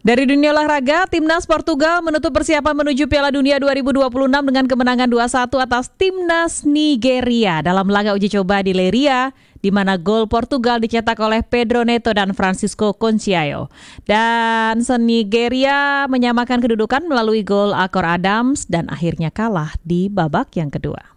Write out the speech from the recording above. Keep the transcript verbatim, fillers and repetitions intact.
Dari dunia olahraga, Timnas Portugal menutup persiapan menuju Piala Dunia dua ribu dua puluh enam dengan kemenangan dua satu atas Timnas Nigeria dalam laga uji coba di Leiria, di mana gol Portugal dicetak oleh Pedro Neto dan Francisco Conceição. Dan Nigeria menyamakan kedudukan melalui gol Akor Adams dan akhirnya kalah di babak yang kedua.